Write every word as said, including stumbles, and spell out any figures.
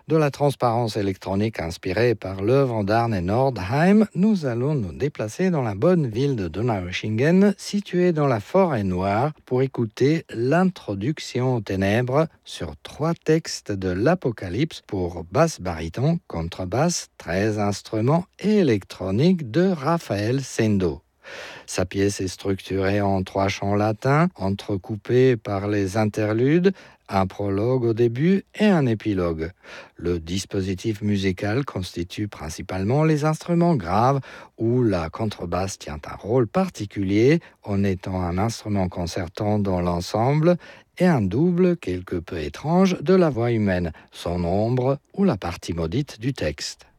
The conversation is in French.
De la transparence électronique inspirée par l'œuvre d'Arne Nordheim, nous allons nous déplacer dans la bonne ville de Donaueschingen, située dans la forêt noire, pour écouter l'introduction aux ténèbres sur trois textes de l'Apocalypse pour basse-baryton, contrebasse, treize instruments et électronique de Raphaël Sendo. Sa pièce est structurée en trois chants latins, entrecoupés par les interludes, un prologue au début et un épilogue. Le dispositif musical constitue principalement les instruments graves où la contrebasse tient un rôle particulier en étant un instrument concertant dans l'ensemble et un double quelque peu étrange de la voix humaine, son ombre ou la partie maudite du texte.